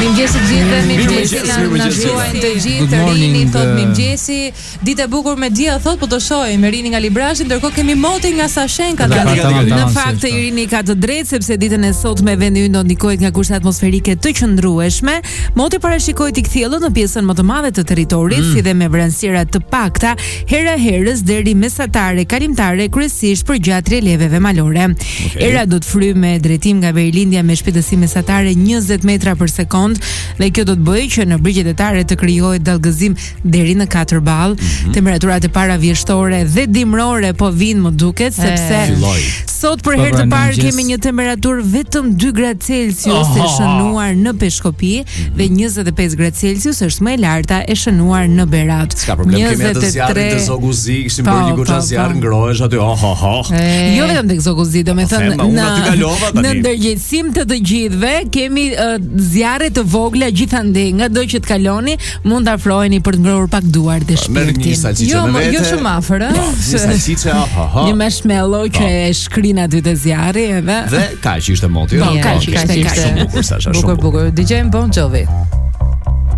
Mirëmëngjes të gjithëve, mirëmëngjes na dëgjojnë të gjithë, të rini thot mirëmëngjesi. Ditë e bukur me dia thot, po të shohim Irini nga Librazhi, ndërkohë kemi Moti nga Sashenka. Në fakt Irini ka të drejtë sepse ditën e sotme vendi ynë do ndikohet nga kushte atmosferike të qëndrueshme. Moti parashikoi të kthjellët në pjesën më të madhe të territorit, si dhe me vranësira të pakta hera herës deri mesatare kalimtare, kryesisht për gjatë releveve malore. Era do të fryjë me drejtim nga Verilindja me shpejtësi mesatare 20 metra për sekond, dhe kjo do të bëjë që në brigjet etare të krijohet dallgëzim deri në 4 ball. Temperaturat e para vjeshtore dhe dimrore po vinë, më duket, sepse sot për herë të parë kemi një temperaturë vetëm 2 gradë Celsius e shënuar në Peshkopi dhe 25 gradë Celsius është më e larta e shënuar në Berat. Ska problem, kemi atë zjarrin të Zoguzi, kishim bërë një goxha zjarr ngrohesh aty. Jo vetëm tek Zoguzi, domethënë në ndërgjegjësim të të gjithëve kemi zjarre të vogla gjithandej, ngado që të kaloni mund ta afroheni për të ngrohur pak duart dhe shpirtin. Jo shumë afër, Një marshmallow që e shkrin aty te zjarri edhe. Dhe kaq ishte Moti. Kaq ishte. Bukur. Dëgjojmë Bon Jovi.